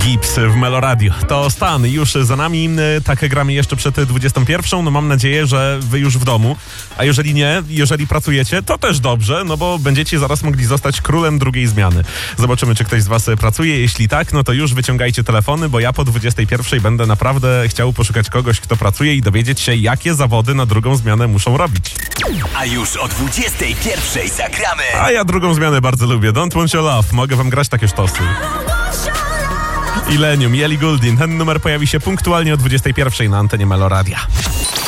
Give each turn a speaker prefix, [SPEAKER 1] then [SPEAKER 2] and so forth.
[SPEAKER 1] Gibbs w Melo Radio. To stan już za nami, tak gramy jeszcze przed 21. No mam nadzieję, że wy już w domu, a jeżeli nie, jeżeli pracujecie, to też dobrze, no bo będziecie zaraz mogli zostać królem drugiej zmiany. Zobaczymy, czy ktoś z was pracuje. Jeśli tak, no to już wyciągajcie telefony, bo ja po 21 będę naprawdę chciał poszukać kogoś, kto pracuje i dowiedzieć się, jakie zawody na drugą zmianę muszą robić.
[SPEAKER 2] A już o 21 zagramy.
[SPEAKER 1] A ja drugą zmianę bardzo lubię. Don't Want Your Love. Mogę wam grać takie sztosy. Illenium, Ellie Goulding. Ten numer pojawi się punktualnie o 21 na antenie Melo Radia.